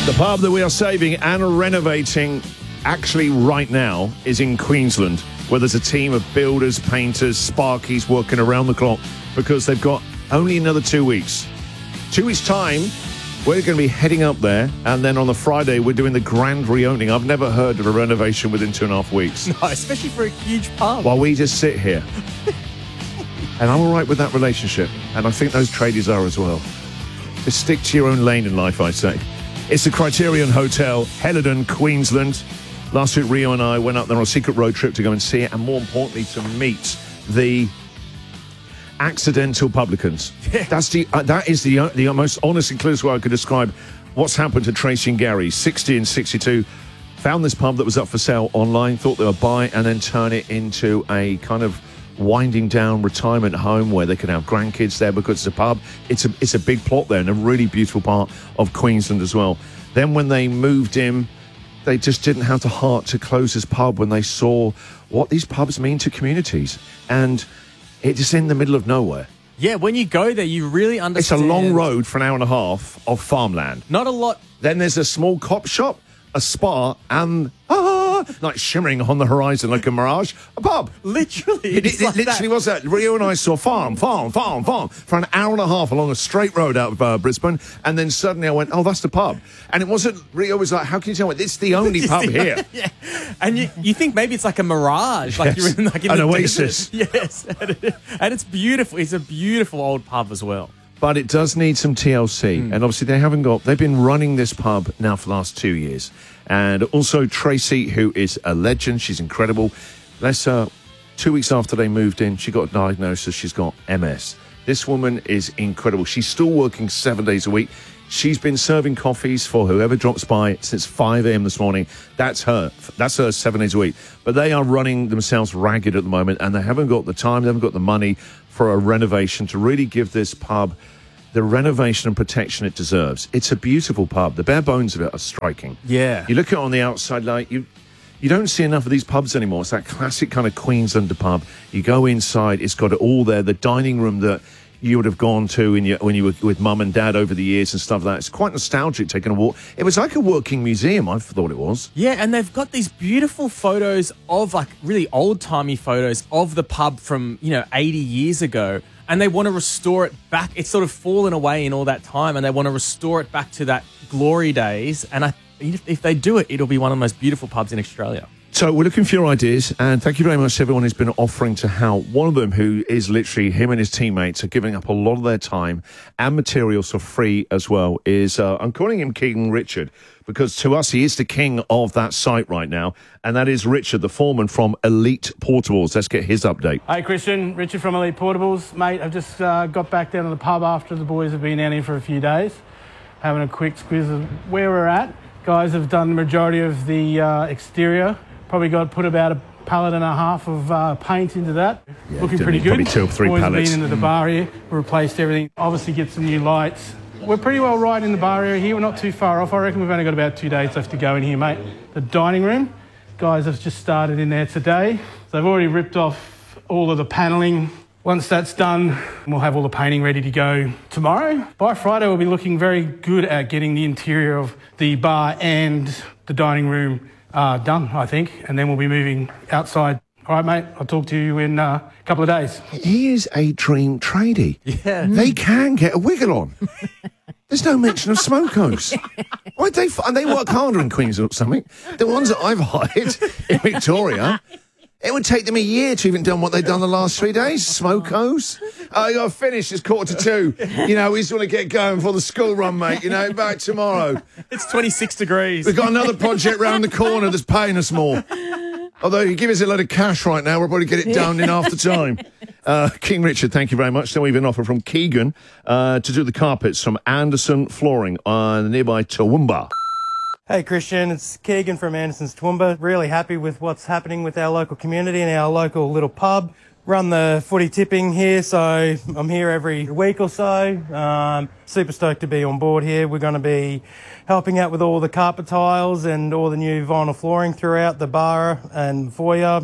The pub that we are saving and renovating actually right now is in Queensland, where there's a team of builders, painters, sparkies working around the clock because they've got only another 2 weeks. 2 weeks' time, we're going to be heading up there, and then on the Friday, we're doing the grand reopening. I've never heard of a renovation within 2.5 weeks. No, especially for a huge pub. While we just sit here. And I'm all right with that relationship, and I think those tradies are as well. Just stick to your own lane in life, I say. It's the Criterion Hotel, Helidon, Queensland. Last week, Rio and I went up there on a secret road trip to go and see it, and more importantly, to meet the accidental publicans. Yeah. That is the most honest and clearest way I could describe what's happened to Tracy and Gary, 60 and 62. Found this pub that was up for sale online, thought they would buy it and then turn it into a kind of winding down retirement home where they can have grandkids there because it's a pub. It's a big plot there and a really beautiful part of Queensland as well. Then when they moved in, they just didn't have the heart to close this pub when they saw what these pubs mean to communities. And it's just in the middle of nowhere. Yeah, when you go there, you really understand. It's a long road for an hour and a half of farmland. Not a lot. Then there's a small cop shop, a spa, and like shimmering on the horizon like a mirage, a pub. Literally. It literally was that. Rio and I saw farm for an hour and a half along a straight road out of Brisbane, and then suddenly I went, oh, that's the pub. And it wasn't, Rio was like, how can you tell me? It's the only pub here. Yeah. And you think maybe it's like a mirage, like Yes. you're in, in an the oasis. desert. Yes. And it's beautiful. It's a beautiful old pub as well. But it does need some TLC. And obviously they've been running this pub now for the last 2 years. And also Tracy, who is a legend, she's incredible. 2 weeks after they moved in, she got a diagnosis, she's got MS. This woman is incredible. She's still working 7 days a week. She's been serving coffees for whoever drops by since 5 a.m. this morning. That's her 7 days a week. But they are running themselves ragged at the moment, and they haven't got the time, they haven't got the money for a renovation to really give this pub the renovation and protection it deserves. It's a beautiful pub. The bare bones of it are striking. Yeah. You look at it on the outside, like you don't see enough of these pubs anymore. It's that classic kind of Queenslander pub. You go inside, it's got it all there. The dining room that you would have gone to when you were with mum and dad over the years and stuff like that. It's quite nostalgic taking a walk. It was like a working museum, I thought it was. Yeah, and they've got these beautiful photos of like really old-timey photos of the pub from, 80 years ago. And they want to restore it back. It's sort of fallen away in all that time, and they want to restore it back to that glory days. And if they do it, it'll be one of the most beautiful pubs in Australia. So we're looking for your ideas, and thank you very much to everyone who's been offering to help. One of them, who is literally him and his teammates, are giving up a lot of their time and materials for free as well, is I'm calling him King Richard, because to us he is the king of that site right now, and that is Richard, the foreman from Elite Portables. Let's get his update. Hey Christian, Richard from Elite Portables. Mate, I've just got back down to the pub after the boys have been out here for a few days, having a quick squiz of where we're at. Guys have done the majority of the exterior. Probably put about a pallet and a half of paint into that. Yeah, looking pretty good. Probably 2 or 3 boys pallets. have been into the bar here, replaced everything. Obviously get some new lights. We're pretty well right in the bar area here. We're not too far off. I reckon we've only got about 2 days left to go in here, mate. The dining room, guys have just started in there today. So they've already ripped off all of the panelling. Once that's done, we'll have all the painting ready to go tomorrow. By Friday, we'll be looking very good at getting the interior of the bar and the dining room done, I think. And then we'll be moving outside. All right, mate, I'll talk to you in a couple of days. He is a dream tradie. Yeah. They can get a wiggle on. There's no mention of smokos. Why they work harder in Queensland or something. The ones that I've hired in Victoria, it would take them a year to even done what they've done the last 3 days. Smokos. I got to finish. It's 1:45. We just want to get going before the school run, mate. Back tomorrow. It's 26 degrees. We've got another project round the corner that's paying us more. Although you give us a lot of cash right now, we'll probably get it done in half the time. King Richard, thank you very much. Then we've an offer from Keegan to do the carpets from Anderson Flooring on the nearby Toowoomba. Hey Christian, it's Keegan from Anderson's Toowoomba. Really happy with what's happening with our local community and our local little pub. Run the footy tipping here, so I'm here every week or so. Super stoked to be on board here. We're going to be helping out with all the carpet tiles and all the new vinyl flooring throughout the bar and foyer.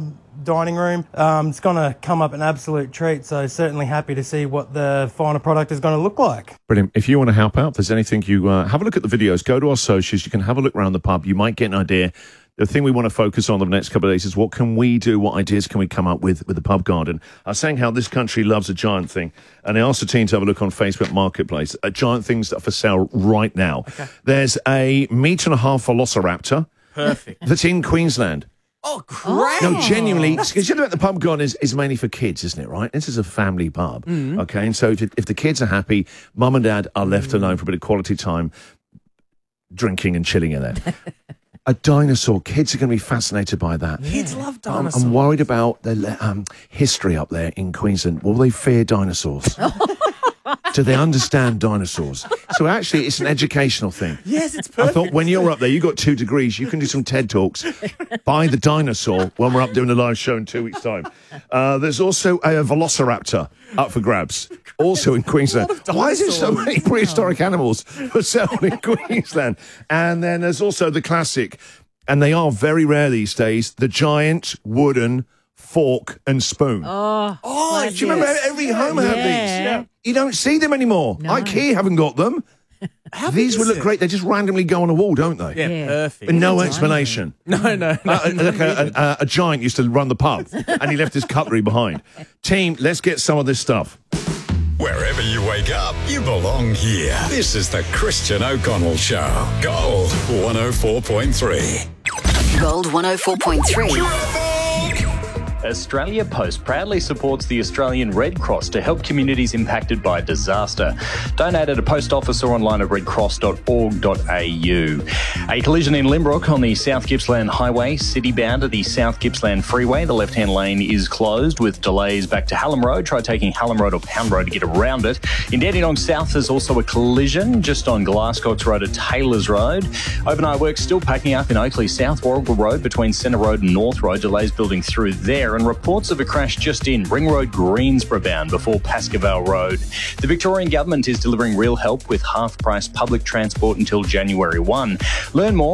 dining room. It's going to come up an absolute treat, so certainly happy to see what the final product is going to look like. Brilliant. If you want to help out, if there's anything you have a look at the videos, go to our socials. You can have a look around the pub. You might get an idea. The thing we want to focus on the next couple of days is what can we do? What ideas can we come up with the pub garden? I was saying how this country loves a giant thing. And I asked the team to have a look on Facebook Marketplace at giant things that are for sale right now. Okay. There's a 1.5-metre Velociraptor. Perfect. That's in Queensland. Oh, great. No, genuinely, because you know the pub garden is mainly for kids, isn't it, right? This is a family pub, okay? And so if the kids are happy, mum and dad are left alone for a bit of quality time, drinking and chilling in there. A dinosaur, kids are going to be fascinated by that. Kids love dinosaurs. I'm worried about the history up there in Queensland. Will they fear dinosaurs? Do they understand dinosaurs? So actually, it's an educational thing. Yes, it's perfect. I thought when you're up there, you got 2 degrees, you can do some TED Talks. Buy the dinosaur when we're up doing a live show in 2 weeks' time. There's also a Velociraptor up for grabs, also in Queensland. Why is there so many prehistoric animals for sale in Queensland? And then there's also the classic, and they are very rare these days, the giant wooden fork and spoon. Oh, do you remember every home had these? Yeah. You don't see them anymore. No. IKEA haven't got them. These would look great. They just randomly go on a wall, don't they? Yeah, perfect. And no explanation. No. Like a giant used to run the pub, and he left his cutlery behind. Team, let's get some of this stuff. Wherever you wake up, you belong here. This is the Christian O'Connell Show. Gold 104.3. Gold 104.3. Australia Post proudly supports the Australian Red Cross to help communities impacted by disaster. Donate at a post office or online at redcross.org.au. A collision in Limbrook on the South Gippsland Highway, city-bound at the South Gippsland Freeway. The left-hand lane is closed with delays back to Hallam Road. Try taking Hallam Road or Pound Road to get around it. In Dandenong South, there's also a collision just on Glasscox Road at Taylors Road. Overnight work still packing up in Oakley South Warrigal Road between Centre Road and North Road. Delays building through there. And reports of a crash just in Ring Road, Greensborough bound before Pascoe Road. The Victorian Government is delivering real help with half-price public transport until January 1. Learn more